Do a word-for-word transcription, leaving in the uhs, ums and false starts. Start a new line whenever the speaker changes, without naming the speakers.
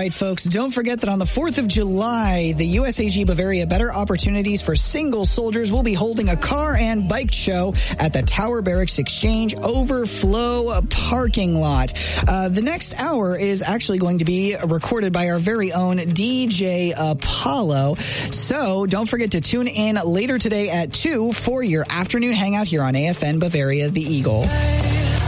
right, folks, don't forget that on the fourth of July, the U S A G Bavaria Better Opportunities for Single Soldiers will be holding a car and bike show at the Tower Barracks Exchange Overflow parking lot. Uh, the next hour is actually going to be recorded by our very own D J Apollo. So don't forget to tune in later today at two for your afternoon hangout here on A F N Bavaria, the Eagle.